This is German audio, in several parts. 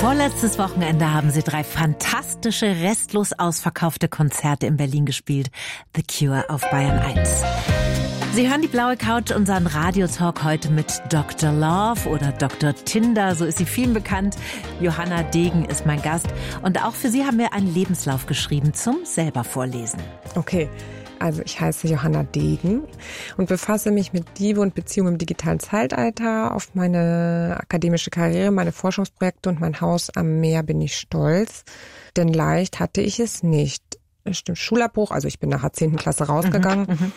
Vorletztes Wochenende haben sie 3 fantastische, restlos ausverkaufte Konzerte in Berlin gespielt. The Cure auf Bayern 1. Sie hören die blaue Couch, unseren Radiotalk heute mit Dr. Love oder Dr. Tinder, so ist sie vielen bekannt. Johanna Degen ist mein Gast und auch für sie haben wir einen Lebenslauf geschrieben zum selber vorlesen. Okay, also ich heiße Johanna Degen und befasse mich mit Liebe und Beziehung im digitalen Zeitalter. Auf meine akademische Karriere, meine Forschungsprojekte und mein Haus am Meer bin ich stolz, denn leicht hatte ich es nicht. Stimmt, Schulabbruch, also ich bin nach der 10. Klasse rausgegangen.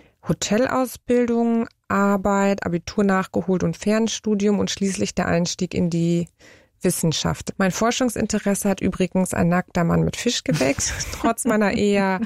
Hotelausbildung, Arbeit, Abitur nachgeholt und Fernstudium und schließlich der Einstieg in die Wissenschaft. Mein Forschungsinteresse hat übrigens ein nackter Mann mit Fisch geweckt, trotz meiner eher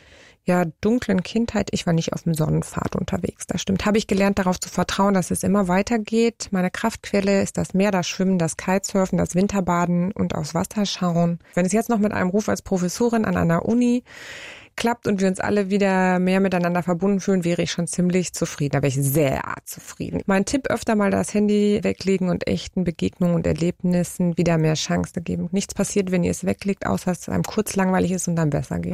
dunklen Kindheit. Ich war nicht auf dem Sonnenpfad unterwegs, das stimmt. Habe ich gelernt, darauf zu vertrauen, dass es immer weitergeht. Meine Kraftquelle ist das Meer, das Schwimmen, das Kitesurfen, das Winterbaden und aufs Wasser schauen. Wenn es jetzt noch mit einem Ruf als Professorin an einer Uni klappt und wir uns alle wieder mehr miteinander verbunden fühlen, wäre ich schon ziemlich zufrieden. Da wäre ich sehr zufrieden. Mein Tipp: öfter mal das Handy weglegen und echten Begegnungen und Erlebnissen wieder mehr Chance geben. Nichts passiert, wenn ihr es weglegt, außer dass es einem kurz langweilig ist und dann besser geht.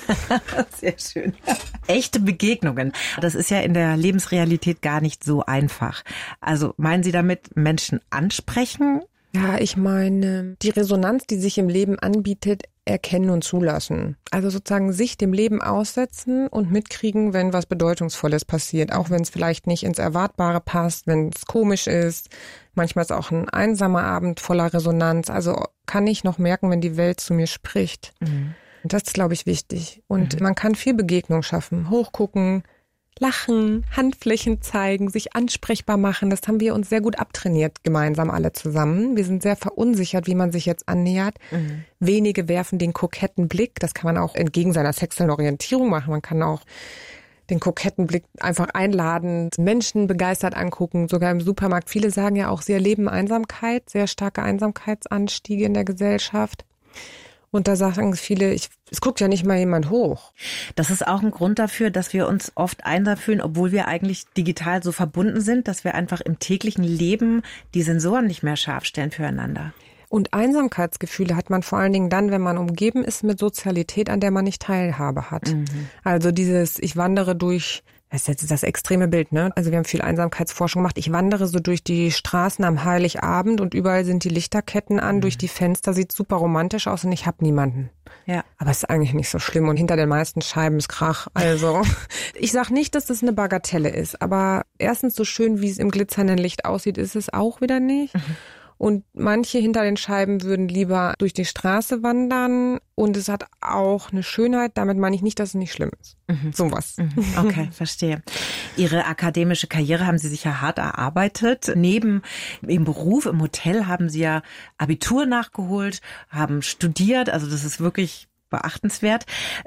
Sehr schön. Echte Begegnungen. Das ist ja in der Lebensrealität gar nicht so einfach. Also meinen Sie damit Menschen ansprechen? Ja, ich meine, die Resonanz, die sich im Leben anbietet, erkennen und zulassen. Also sozusagen sich dem Leben aussetzen und mitkriegen, wenn was Bedeutungsvolles passiert. Auch wenn es vielleicht nicht ins Erwartbare passt, wenn es komisch ist. Manchmal ist auch ein einsamer Abend voller Resonanz. Also kann ich noch merken, wenn die Welt zu mir spricht. Mhm. Und das ist, glaube ich, wichtig. Und man kann viel Begegnung schaffen. Hochgucken, lachen, Handflächen zeigen, sich ansprechbar machen. Das haben wir uns sehr gut abtrainiert, gemeinsam alle zusammen. Wir sind sehr verunsichert, wie man sich jetzt annähert. Mhm. Wenige werfen den koketten Blick. Das kann man auch entgegen seiner sexuellen Orientierung machen. Man kann auch den koketten Blick einfach einladend, Menschen begeistert angucken, sogar im Supermarkt. Viele sagen ja auch, sie erleben Einsamkeit, sehr starke Einsamkeitsanstiege in der Gesellschaft. Und da sagen viele, es guckt ja nicht mal jemand hoch. Das ist auch ein Grund dafür, dass wir uns oft einsam fühlen, obwohl wir eigentlich digital so verbunden sind, dass wir einfach im täglichen Leben die Sensoren nicht mehr scharf stellen füreinander. Und Einsamkeitsgefühle hat man vor allen Dingen dann, wenn man umgeben ist mit Sozialität, an der man nicht Teilhabe hat. Mhm. Also dieses, ich wandere durch, das ist jetzt das extreme Bild, ne? Also wir haben viel Einsamkeitsforschung gemacht. Ich wandere so durch die Straßen am Heiligabend und überall sind die Lichterketten an, durch die Fenster, sieht super romantisch aus und ich habe niemanden. Ja. Aber es ist eigentlich nicht so schlimm und hinter den meisten Scheiben ist Krach. Also ich sag nicht, dass das eine Bagatelle ist, aber erstens, so schön wie es im glitzernden Licht aussieht, ist es auch wieder nicht. Mhm. Und manche hinter den Scheiben würden lieber durch die Straße wandern. Und es hat auch eine Schönheit. Damit meine ich nicht, dass es nicht schlimm ist. Mhm. Sowas. Okay, verstehe. Ihre akademische Karriere haben Sie sich ja hart erarbeitet. Neben Ihrem Beruf im Hotel haben Sie ja Abitur nachgeholt, haben studiert. Also das ist wirklich beachtenswert.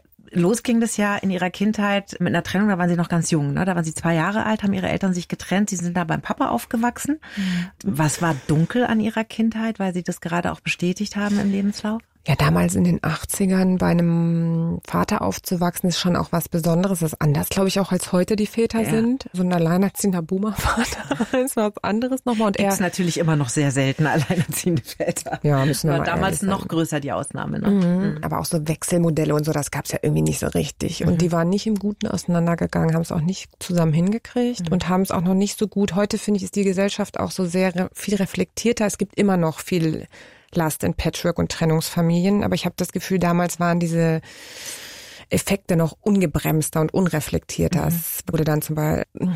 Los ging das ja in Ihrer Kindheit mit einer Trennung, da waren Sie noch ganz jung, ne? Da waren Sie 2 Jahre alt, haben Ihre Eltern sich getrennt, Sie sind da beim Papa aufgewachsen. Mhm. Was war dunkel an Ihrer Kindheit, weil Sie das gerade auch bestätigt haben im Lebenslauf? Ja, damals in den 80ern bei einem Vater aufzuwachsen, ist schon auch was Besonderes. Das ist anders, glaube ich, auch als heute die Väter sind. So ein alleinerziehender Boomer-Vater ist was anderes nochmal. Und er ist natürlich immer noch sehr selten alleinerziehende Väter. Ja, müssen wir war mal damals noch größer die Ausnahme. Ne? Aber auch so Wechselmodelle und so, das gab's ja irgendwie nicht so richtig. Und die waren nicht im Guten auseinandergegangen, haben es auch nicht zusammen hingekriegt und haben es auch noch nicht so gut. Heute, finde ich, ist die Gesellschaft auch so sehr viel reflektierter. Es gibt immer noch viel Last in Patchwork- und Trennungsfamilien. Aber ich habe das Gefühl, damals waren diese Effekte noch ungebremster und unreflektierter. Es wurde dann zum Beispiel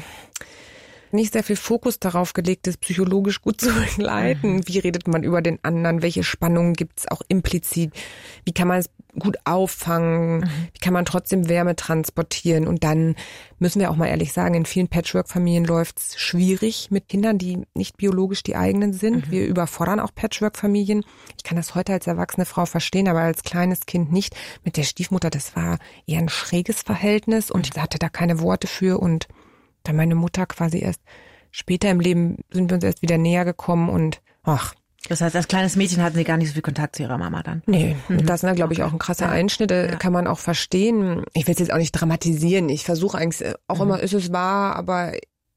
nicht sehr viel Fokus darauf gelegt, das psychologisch gut zu begleiten. Wie redet man über den anderen? Welche Spannungen gibt es auch implizit? Wie kann man es gut auffangen? Wie kann man trotzdem Wärme transportieren? Und dann müssen wir auch mal ehrlich sagen, in vielen Patchwork-Familien läuft es schwierig mit Kindern, die nicht biologisch die eigenen sind. Wir überfordern auch Patchwork-Familien. Ich kann das heute als erwachsene Frau verstehen, aber als kleines Kind nicht. Mit der Stiefmutter, das war eher ein schräges Verhältnis und ich hatte da keine Worte für. Und dann meine Mutter quasi erst später im Leben sind wir uns erst wieder näher gekommen und Das heißt, als kleines Mädchen hatten Sie gar nicht so viel Kontakt zu Ihrer Mama dann? Nee, das ist, glaube ich, auch ein krasser Einschnitt. Kann man auch verstehen. Ich will es jetzt auch nicht dramatisieren. Ich versuche eigentlich auch immer, ist es wahr, aber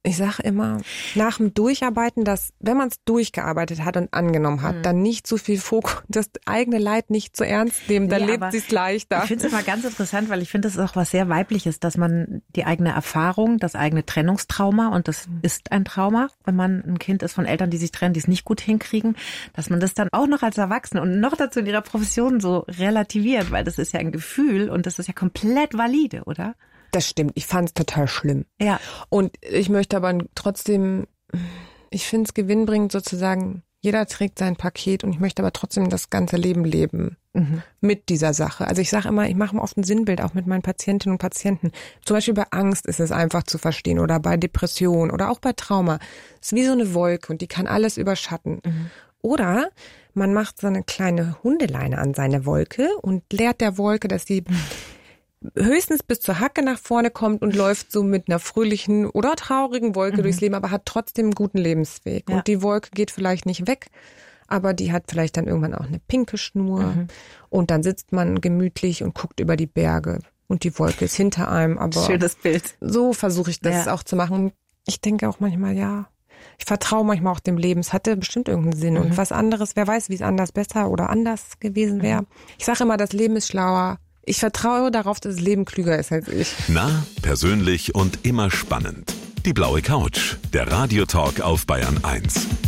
Ich sage immer, nach dem Durcharbeiten, dass, wenn man es durchgearbeitet hat und angenommen hat, dann nicht so viel Fokus, das eigene Leid nicht zu ernst nehmen, dann lebt sie es leichter. Ich finde es immer ganz interessant, weil ich finde, das ist auch was sehr Weibliches, dass man die eigene Erfahrung, das eigene Trennungstrauma, und das ist ein Trauma, wenn man ein Kind ist von Eltern, die sich trennen, die es nicht gut hinkriegen, dass man das dann auch noch als Erwachsene und noch dazu in ihrer Profession so relativiert, weil das ist ja ein Gefühl und das ist ja komplett valide, oder? Das stimmt, ich fand es total schlimm. Ja. Und ich möchte aber trotzdem, ich finde es gewinnbringend sozusagen, jeder trägt sein Paket und ich möchte aber trotzdem das ganze Leben leben mit dieser Sache. Also ich sage immer, ich mache mir oft ein Sinnbild, auch mit meinen Patientinnen und Patienten. Zum Beispiel bei Angst ist es einfach zu verstehen oder bei Depression oder auch bei Trauma. Es ist wie so eine Wolke und die kann alles überschatten. Oder man macht so eine kleine Hundeleine an seine Wolke und lehrt der Wolke, dass die höchstens bis zur Hacke nach vorne kommt und läuft so mit einer fröhlichen oder traurigen Wolke durchs Leben, aber hat trotzdem einen guten Lebensweg. Ja. Und die Wolke geht vielleicht nicht weg, aber die hat vielleicht dann irgendwann auch eine pinke Schnur. Und dann sitzt man gemütlich und guckt über die Berge. Und die Wolke ist hinter einem. Aber schönes Bild. So versuche ich das auch zu machen. Ich denke auch manchmal, ich vertraue manchmal auch dem Leben. Es hatte bestimmt irgendeinen Sinn. Und was anderes, wer weiß, wie es anders besser oder anders gewesen wäre. Ich sage immer, das Leben ist schlauer. Ich vertraue darauf, dass das Leben klüger ist als ich. Nah, persönlich und immer spannend. Die blaue Couch, der Radiotalk auf Bayern 1.